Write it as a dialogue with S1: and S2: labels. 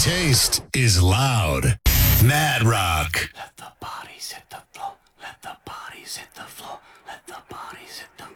S1: taste is loud. Mad Rock.
S2: Let the bodies hit the floor. Let the bodies hit the floor. Let the bodies hit the